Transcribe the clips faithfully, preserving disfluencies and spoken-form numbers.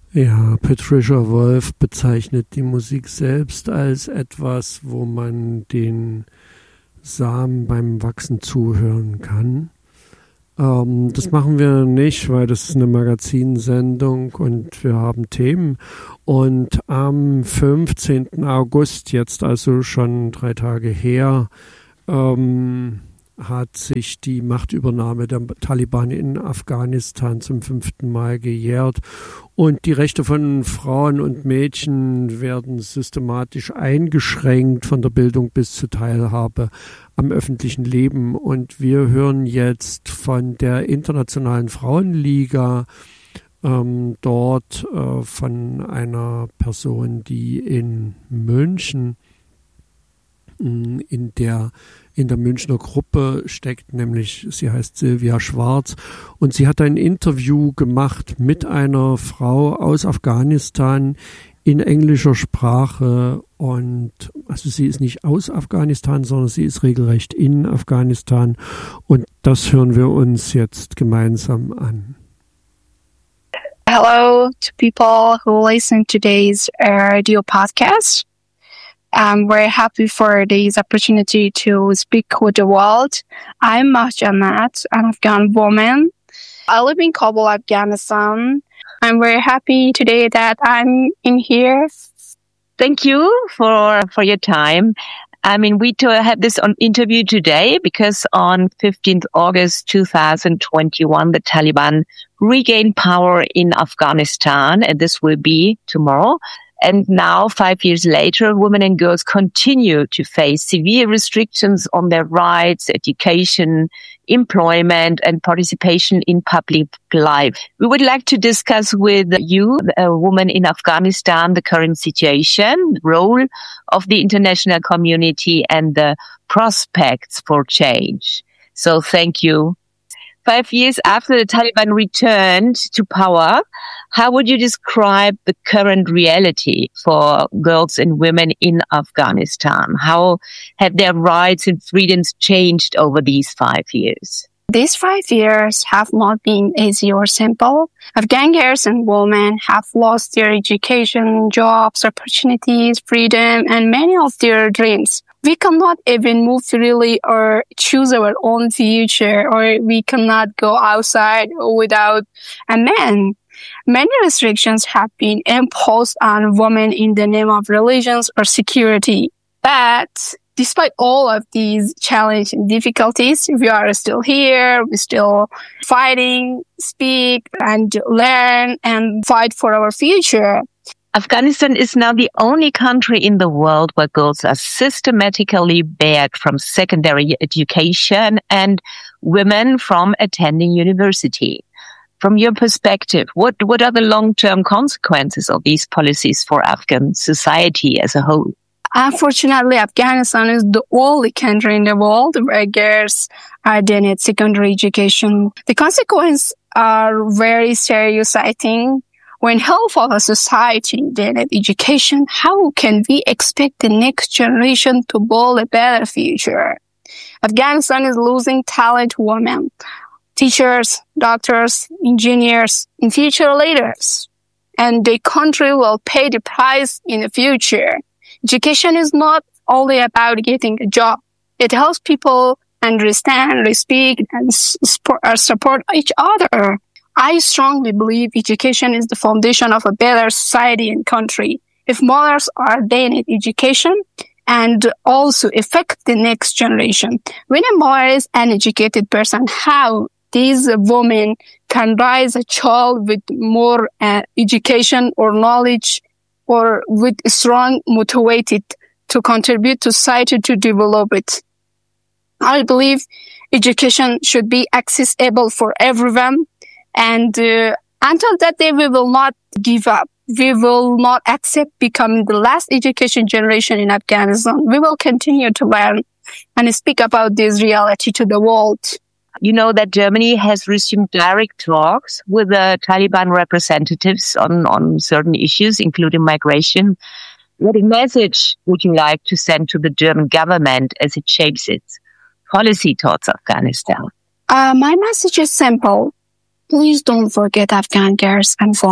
Ja, Patricia Wolf bezeichnet die Musik selbst als etwas, wo man den Samen beim Wachsen zuhören kann. Ähm, das machen wir nicht, weil das ist eine Magazinsendung und wir haben Themen. Und am fünfzehnten August, jetzt also schon drei Tage her, ähm, hat sich die Machtübernahme der Taliban in Afghanistan zum fünften Mal gejährt. Und die Rechte von Frauen und Mädchen werden systematisch eingeschränkt, von der Bildung bis zur Teilhabe am öffentlichen Leben. Und wir hören jetzt von der Internationalen Frauenliga, ähm, dort äh, von einer Person, die in München in der in der Münchner Gruppe steckt, nämlich sie heißt Silvia Schwarz und sie hat ein Interview gemacht mit einer Frau aus Afghanistan in englischer Sprache und also sie ist nicht aus Afghanistan, sondern sie ist regelrecht in Afghanistan und das hören wir uns jetzt gemeinsam an. Hello to people who listen to today's uh, radio podcast. I'm very happy for this opportunity to speak with the world. I'm Mahja Mat, an Afghan woman. I live in Kabul, Afghanistan. I'm very happy today that I'm in here. Thank you for for your time. I mean, we to have this on interview today because on fifteenth August twenty twenty-one, the Taliban regained power in Afghanistan, and this will be tomorrow. And now, five years later, women and girls continue to face severe restrictions on their rights, education, employment, and participation in public life. We would like to discuss with you, a woman in Afghanistan, the current situation, the role of the international community, and the prospects for change. So thank you. Five years after the Taliban returned to power, how would you describe the current reality for girls and women in Afghanistan? How have their rights and freedoms changed over these five years? These five years have not been easy or simple. Afghan girls and women have lost their education, jobs, opportunities, freedom, and many of their dreams. We cannot even move freely or choose our own future, or we cannot go outside without a man. Many restrictions have been imposed on women in the name of religions or security. But despite all of these challenges and difficulties, we are still here. We're still fighting, speak, and learn and fight for our future. Afghanistan is now the only country in the world where girls are systematically barred from secondary education and women from attending university. From your perspective, what, what are the long-term consequences of these policies for Afghan society as a whole? Unfortunately, Afghanistan is the only country in the world where girls are denied secondary education. The consequences are very serious-citing. When half of a society denied education, how can we expect the next generation to build a better future? Afghanistan is losing talented women, teachers, doctors, engineers, and future leaders. And the country will pay the price in the future. Education is not only about getting a job. It helps people understand, respect, and support each other. I strongly believe education is the foundation of a better society and country. If mothers are denied education and also affect the next generation, when a mother is an educated person, how these women can raise a child with more uh, education or knowledge or with strong motivated to contribute to society to develop it. I believe education should be accessible for everyone. And uh, until that day, we will not give up. We will not accept becoming the last education generation in Afghanistan. We will continue to learn and speak about this reality to the world. You know that Germany has resumed direct talks with the Taliban representatives on, on certain issues, including migration. What message would you like to send to the German government as it shapes its policy towards Afghanistan? Uh, my message is simple. Please don't forget Afghan girls and women.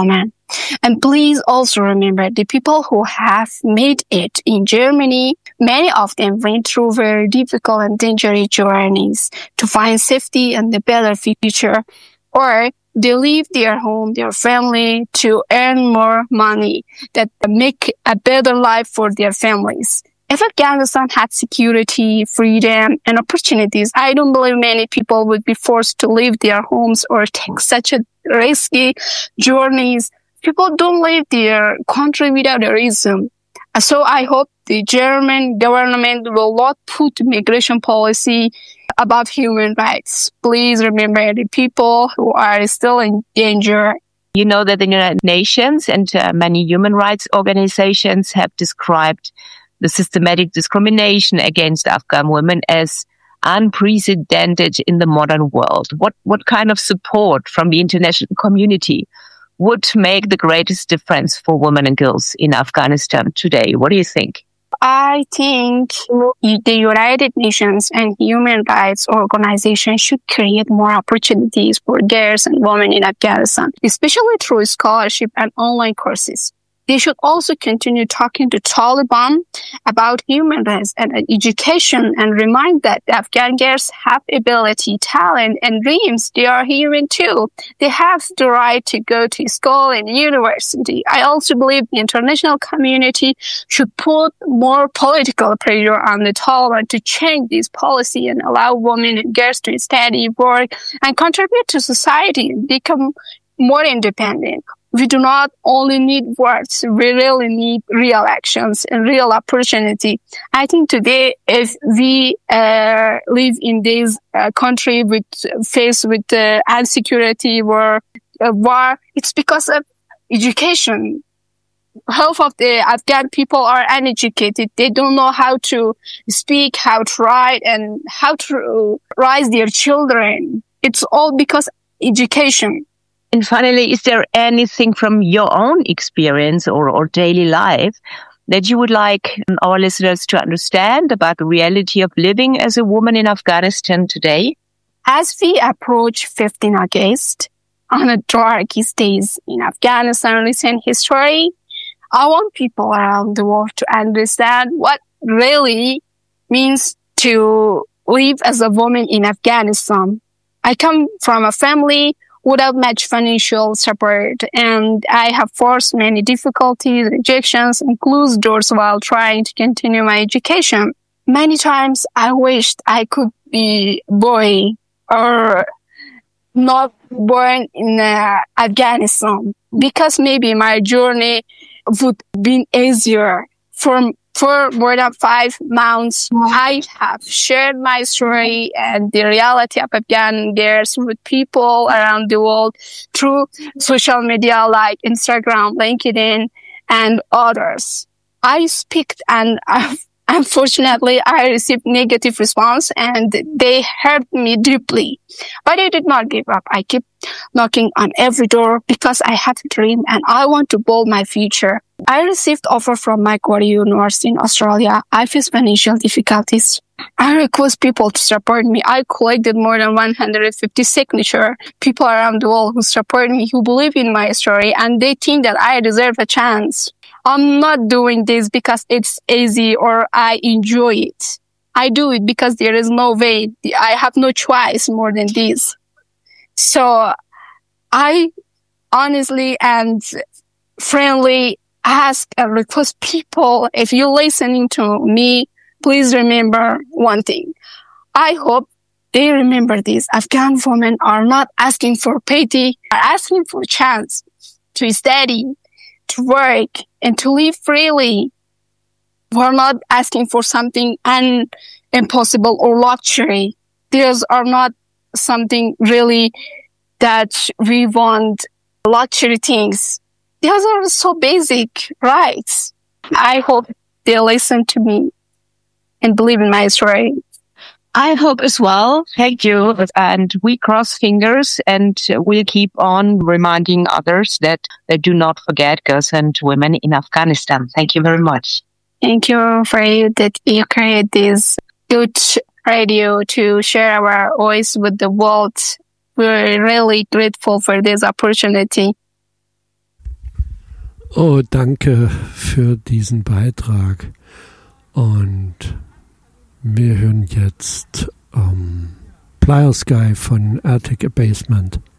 And please also remember the people who have made it in Germany, many of them went through very difficult and dangerous journeys to find safety and a better future, or they leave their home, their family to earn more money that make a better life for their families. If Afghanistan had security, freedom, and opportunities, I don't believe many people would be forced to leave their homes or take such a risky journeys. People don't leave their country without a reason. So I hope the German government will not put migration policy above human rights. Please remember the people who are still in danger. You know that the United Nations and uh, many human rights organizations have described the systematic discrimination against Afghan women as unprecedented in the modern world. What what kind of support from the international community would make the greatest difference for women and girls in Afghanistan today? What do you think? I think the United Nations and human rights organizations should create more opportunities for girls and women in Afghanistan, especially through scholarship and online courses. They should also continue talking to Taliban about human rights and education and remind that the Afghan girls have ability, talent, and dreams. They are human too. They have the right to go to school and university. I also believe the international community should put more political pressure on the Taliban to change this policy and allow women and girls to study, work, and contribute to society and become more independent. We do not only need words, we really need real actions and real opportunity. I think today, if we uh, live in this uh, country with faced with uh, insecurity or uh, war, it's because of education. Half of the Afghan people are uneducated. They don't know how to speak, how to write, and how to raise their children. It's all because of education. And finally, is there anything from your own experience or, or daily life that you would like our listeners to understand about the reality of living as a woman in Afghanistan today? As we approach fifteenth of August, on the darkest days in Afghanistan recent history, I want people around the world to understand what really means to live as a woman in Afghanistan. I come from a family without much financial support, and I have faced many difficulties, rejections, and closed doors while trying to continue my education. Many times I wished I could be boy or not born in uh, Afghanistan, because maybe my journey would be easier. For For more than five months, I have shared my story and the reality of Afghan girls with people around the world through social media like Instagram, LinkedIn, and others. I speak, and I've, unfortunately, I received negative response, and they hurt me deeply. But I did not give up. I keep knocking on every door because I have a dream and I want to build my future. I received offer from Macquarie University in Australia. I faced financial difficulties. I request people to support me. I collected more than one hundred fifty signatures. People around the world who support me, who believe in my story, and they think that I deserve a chance. I'm not doing this because it's easy or I enjoy it. I do it because there is no way. I have no choice more than this. So I honestly and friendly ask and request people, if you're listening to me, please remember one thing. I hope they remember this. Afghan women are not asking for pity, are asking for a chance to study, to work, and to live freely. We're not asking for something un- impossible or luxury. These are not something really that we want luxury things. These are so basic rights. I hope they listen to me and believe in my story. I hope as well. Thank you. And we cross fingers, and we'll keep on reminding others that they do not forget girls and women in Afghanistan. Thank you very much. Thank you for you that you create this good radio to share our voice with the world. We're really grateful for this opportunity. Oh, danke für diesen Beitrag. Und wir hören jetzt ähm, Playa Sky von Attic Abasement.